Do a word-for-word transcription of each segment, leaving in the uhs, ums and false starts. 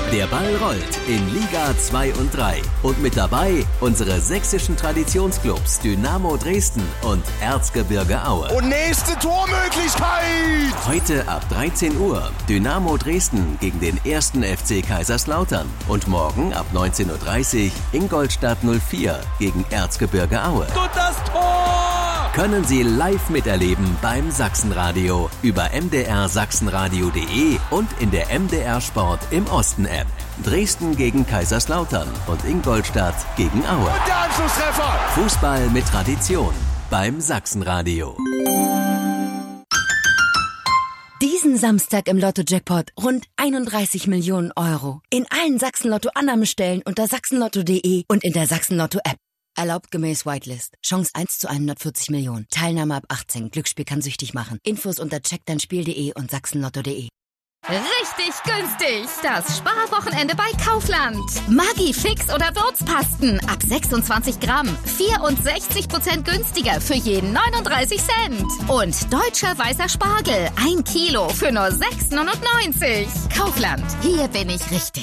Der Ball rollt in Liga zwei und drei. Und mit dabei unsere sächsischen Traditionsclubs Dynamo Dresden und Erzgebirge Aue. Und nächste Tormöglichkeit! Heute ab dreizehn Uhr Dynamo Dresden gegen den ersten F C Kaiserslautern. Und morgen ab neunzehn Uhr dreißig Ingolstadt null vier gegen Erzgebirge Aue. Und das Tor! Können Sie live miterleben beim Sachsenradio über m d r sachsenradio punkt d e und in der M D R Sport im Osten App. Dresden gegen Kaiserslautern und Ingolstadt gegen Aue. Und der Anschlusstreffer! Fußball mit Tradition beim Sachsenradio. Diesen Samstag im Lotto-Jackpot rund einunddreißig Millionen Euro. In allen Sachsen-Lotto-Annahmestellen unter sachsenlotto punkt d e und in der Sachsen-Lotto-App. Erlaubt gemäß Whitelist. Chance eins zu hundertvierzig Millionen. Teilnahme ab achtzehn. Glücksspiel kann süchtig machen. Infos unter check dein spiel punkt d e und sachsenlotto punkt d e. Richtig günstig. Das Sparwochenende bei Kaufland. Maggi Fix oder Würzpasten ab sechsundzwanzig Gramm. vierundsechzig Prozent günstiger für jeden neununddreißig Cent. Und deutscher weißer Spargel. Ein Kilo für nur sechs neunundneunzig. Kaufland. Hier bin ich richtig.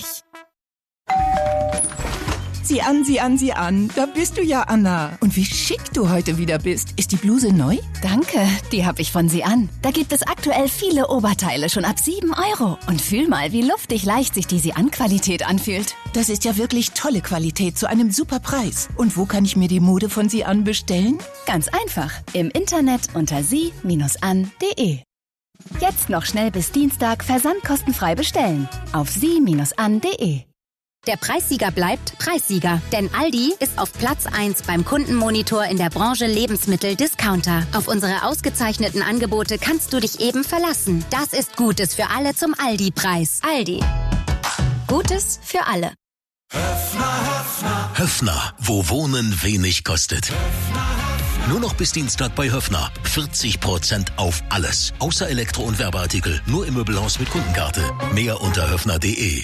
Sieh an, sieh an, sieh an. Da bist du ja, Anna. Und wie schick du heute wieder bist. Ist die Bluse neu? Danke, die habe ich von Sie an. Da gibt es aktuell viele Oberteile schon ab sieben Euro. Und fühl mal, wie luftig leicht sich die Sie an Qualität anfühlt. Das ist ja wirklich tolle Qualität zu einem super Preis. Und wo kann ich mir die Mode von Sie an bestellen? Ganz einfach. Im Internet unter sie an punkt de. Jetzt noch schnell bis Dienstag versandkostenfrei bestellen. Auf sie an punkt de. Der Preissieger bleibt Preissieger, denn Aldi ist auf Platz eins beim Kundenmonitor in der Branche Lebensmittel-Discounter. Auf unsere ausgezeichneten Angebote kannst du dich eben verlassen. Das ist Gutes für alle zum Aldi-Preis. Aldi. Gutes für alle. Höffner, Höffner. Höffner, wo Wohnen wenig kostet. Nur noch bis Dienstag bei Höffner. vierzig Prozent auf alles. Außer Elektro- und Werbeartikel. Nur im Möbelhaus mit Kundenkarte. Mehr unter höffner punkt de.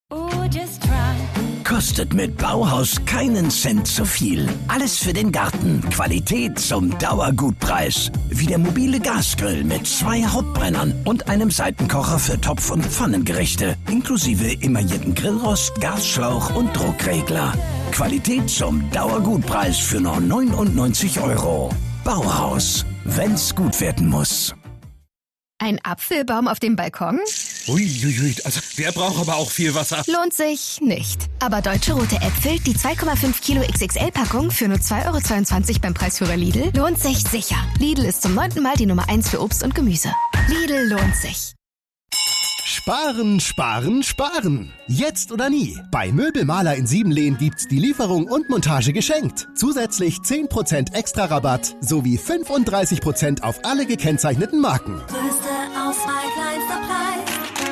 Kostet mit Bauhaus keinen Cent zu viel. Alles für den Garten. Qualität zum Dauergutpreis. Wie der mobile Gasgrill mit zwei Hauptbrennern und einem Seitenkocher für Topf- und Pfannengerichte. Inklusive emaillierten Grillrost, Gasschlauch und Druckregler. Qualität zum Dauergutpreis für nur neunundneunzig Euro. Bauhaus. Wenn's gut werden muss. Ein Apfelbaum auf dem Balkon? Uiuiui, also der braucht aber auch viel Wasser. Lohnt sich nicht. Aber Deutsche Rote Äpfel, die zwei Komma fünf Kilo X X L-Packung für nur zwei Euro zweiundzwanzig beim Preisführer Lidl, lohnt sich sicher. Lidl ist zum neunten Mal die Nummer eins für Obst und Gemüse. Lidl lohnt sich. Sparen, sparen, sparen. Jetzt oder nie. Bei Möbelmaler in Siebenlehn gibt's die Lieferung und Montage geschenkt. Zusätzlich zehn Prozent extra Rabatt sowie fünfunddreißig Prozent auf alle gekennzeichneten Marken. Größte Auswahl, kleinster Preis.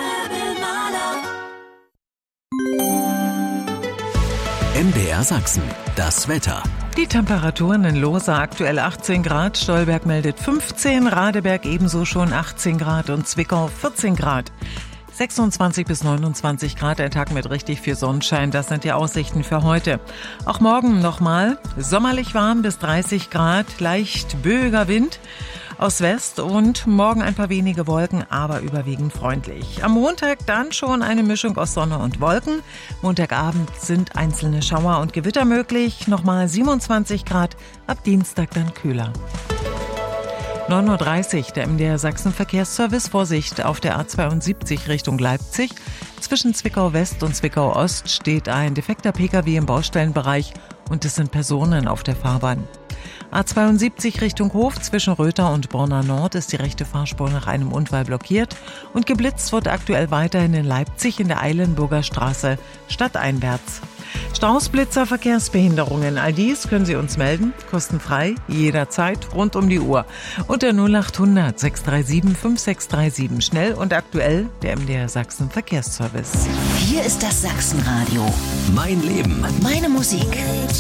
Möbelmaler. M D R Sachsen. Das Wetter. Die Temperaturen in Lohse aktuell achtzehn Grad, Stolberg meldet fünfzehn, Radeberg ebenso schon achtzehn Grad und Zwickau vierzehn Grad. sechsundzwanzig bis neunundzwanzig Grad, ein Tag mit richtig viel Sonnenschein, das sind die Aussichten für heute. Auch morgen nochmal sommerlich warm bis dreißig Grad, leicht böiger Wind aus West und morgen ein paar wenige Wolken, aber überwiegend freundlich. Am Montag dann schon eine Mischung aus Sonne und Wolken. Montagabend sind einzelne Schauer und Gewitter möglich. Nochmal siebenundzwanzig Grad, ab Dienstag dann kühler. neun Uhr dreißig, der M D R Sachsen Verkehrsservice. Vorsicht auf der A zweiundsiebzig Richtung Leipzig. Zwischen Zwickau West und Zwickau Ost steht ein defekter Pkw im Baustellenbereich und es sind Personen auf der Fahrbahn. A zweiundsiebzig Richtung Hof zwischen Röther und Borna Nord ist die rechte Fahrspur nach einem Unfall blockiert und geblitzt wird aktuell weiterhin in Leipzig in der Eilenburger Straße stadteinwärts. Staus, Blitzer, Verkehrsbehinderungen, all dies können Sie uns melden, kostenfrei, jederzeit, rund um die Uhr. Unter null acht hundert sechs drei sieben fünf sechs drei sieben, schnell und aktuell der M D R Sachsen Verkehrsservice. Hier ist das Sachsenradio. Mein Leben. Meine Musik.